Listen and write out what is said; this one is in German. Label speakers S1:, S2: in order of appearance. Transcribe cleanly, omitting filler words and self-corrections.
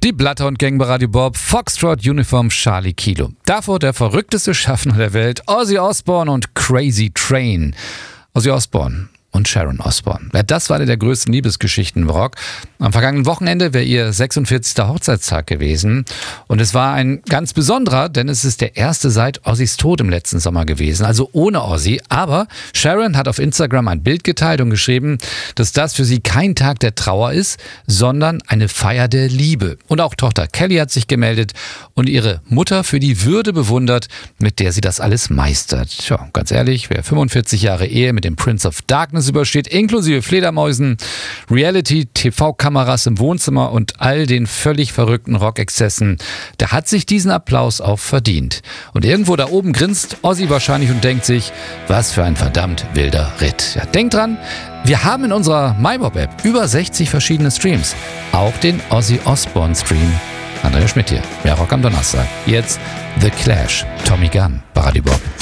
S1: Die Bloodhound Gang bei Radio Bob, Foxtrot Uniform Charlie Kilo. Davor der verrückteste Schaffner der Welt, Ozzy Osbourne und Crazy Train. Ozzy Osbourne und Sharon Osbourne. Ja, das war eine der größten Liebesgeschichten im Rock. Am vergangenen Wochenende wäre ihr 46. Hochzeitstag gewesen. Und es war ein ganz besonderer, denn es ist der erste seit Ozzys Tod im letzten Sommer gewesen. Also ohne Ozzy. Aber Sharon hat auf Instagram ein Bild geteilt und geschrieben, dass das für sie kein Tag der Trauer ist, sondern eine Feier der Liebe. Und auch Tochter Kelly hat sich gemeldet und ihre Mutter für die Würde bewundert, mit der sie das alles meistert. Tja, ganz ehrlich, wer 45 Jahre Ehe mit dem Prince of Darkness übersteht, inklusive Fledermäusen, Reality, TV-Kameras im Wohnzimmer und all den völlig verrückten Rockexzessen, der hat sich diesen Applaus auch verdient. Und irgendwo da oben grinst Ozzy wahrscheinlich und denkt sich, was für ein verdammt wilder Ritt. Ja, denkt dran, wir haben in unserer MyBob-App über 60 verschiedene Streams. Auch den Ozzy Osbourne-Stream. Andrea Schmidt hier, mehr Rock am Donnerstag. Jetzt The Clash, Tommy Gunn bei Radio Bob.